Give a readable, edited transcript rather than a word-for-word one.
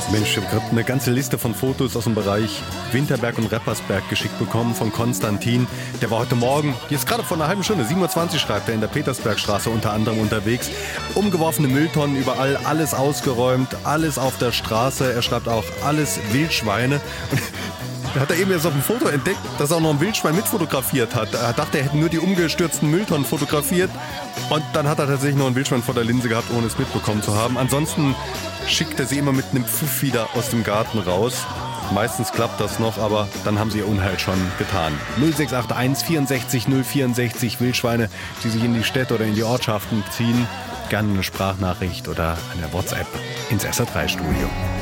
Mensch, ich habe gerade eine ganze Liste von Fotos aus dem Bereich Winterberg und Reppersberg geschickt bekommen von Konstantin. Der war heute Morgen, jetzt gerade vor einer halben Stunde, 7:20 Uhr schreibt er, in der Petersbergstraße unter anderem unterwegs. Umgeworfene Mülltonnen überall, alles ausgeräumt, alles auf der Straße. Er schreibt auch, alles Wildschweine. Und da hat er eben jetzt auf dem Foto entdeckt, dass er auch noch ein Wildschwein mitfotografiert hat. Er dachte, er hätte nur die umgestürzten Mülltonnen fotografiert. Und dann hat er tatsächlich noch ein Wildschwein vor der Linse gehabt, ohne es mitbekommen zu haben. Ansonsten schickt er sie immer mit einem Pfiff wieder aus dem Garten raus. Meistens klappt das noch, aber dann haben sie ihr Unheil schon getan. 0681 64 064 Wildschweine, die sich in die Städte oder in die Ortschaften ziehen. Gerne eine Sprachnachricht oder eine WhatsApp ins SR3-Studio.